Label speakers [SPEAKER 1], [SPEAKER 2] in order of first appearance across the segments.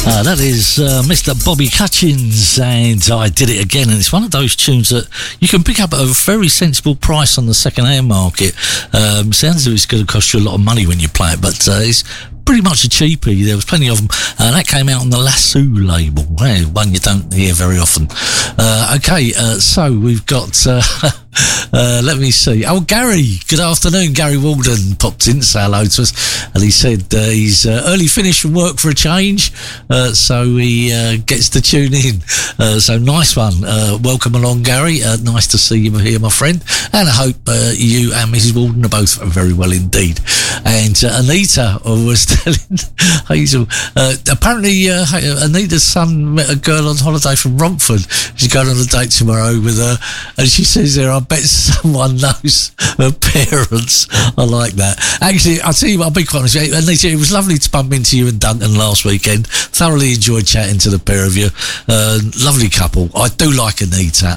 [SPEAKER 1] That is Mr. Bobby Hutchins, and I Did It Again, and it's one of those tunes that you can pick up at a very sensible price on the second-hand market. Sounds as if it's going to cost you a lot of money when you play it, but it's pretty much a cheapie. There was plenty of them, and that came out on the Lasso label, one you don't hear very often. So we've got let me see. Oh, Gary, good afternoon. Gary Walden popped in to say hello to us, and he said he's early finish from work for a change, so he gets to tune in. So nice one. Welcome along, Gary. Nice to see you here, my friend, and I hope you and Mrs. Walden are both very well indeed. And Anita was telling Hazel, apparently Anita's son met a girl on holiday from Romford. She's going on a date tomorrow with her, and she says there, I bet someone knows her parents. I like that. Actually, I'll tell you what, I'll be quite honest with you, Anita, it was lovely to bump into you and Duncan last weekend. Thoroughly enjoyed chatting to the pair of you. Lovely couple. I do like Anita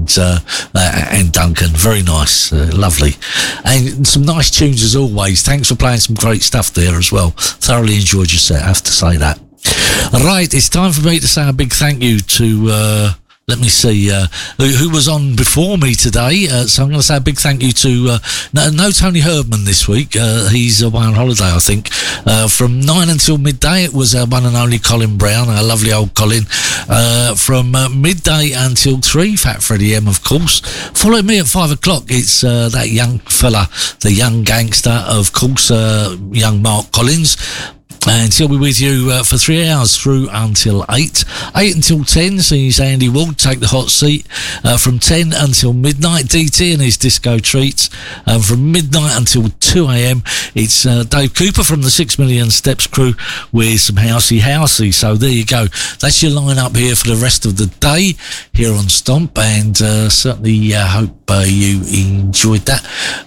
[SPEAKER 1] and Duncan. Very nice. Lovely. And some nice tunes as always. Thanks for playing some great stuff there as well. Thoroughly enjoyed your set, I have to say that. Right, it's time for me to say a big thank you to let me see who was on before me today. So I'm going to say a big thank you to no Tony Herdman this week. He's away on holiday, I think. From 9 until midday, it was our one and only Colin Brown, our lovely old Colin. From midday until 3, Fat Freddie M, of course. Follow me at 5 o'clock. It's that young fella, the young gangster, of course, young Mark Collins. And he'll be with you for 3 hours through until 8. 8 until 10, sees Andy Wood take the hot seat. From 10 until midnight, DT and his disco treats. From midnight until 2 a.m, it's Dave Cooper from the 6 Million Steps crew with some housey. So there you go. That's your line-up here for the rest of the day here on Stomp, and certainly hope you enjoyed that.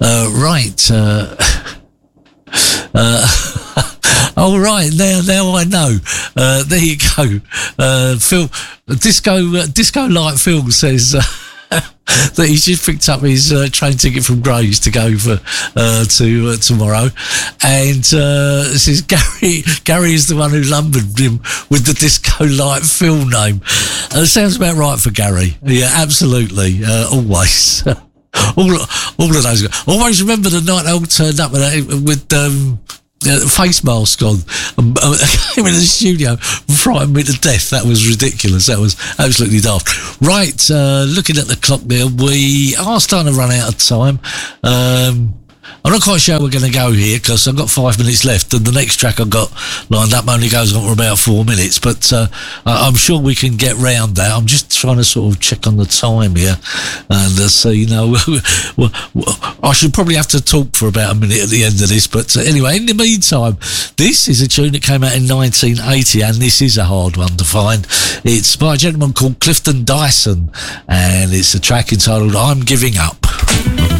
[SPEAKER 1] All right, now I know. There you go. Phil, Disco Light Phil says that he's just picked up his train ticket from Grays to go for to tomorrow, and says Gary is the one who lumbered him with the Disco Light Phil name. Sounds about right for Gary. Yeah, absolutely. Always. All of those guys. Always remember the night they all turned up with face mask on. Came in the studio, frightened me to death. That was ridiculous. That was absolutely daft. Right, looking at the clock there, we are starting to run out of time. I'm not quite sure we're going to go here because I've got 5 minutes left, and the next track I've got lined up only goes on for about 4 minutes, but I'm sure we can get round that. I'm just trying to sort of check on the time here, and so I should probably have to talk for about a minute at the end of this, but anyway, in the meantime, this is a tune that came out in 1980, and this is a hard one to find. It's by a gentleman called Clifton Dyson, and it's a track entitled I'm Giving Up.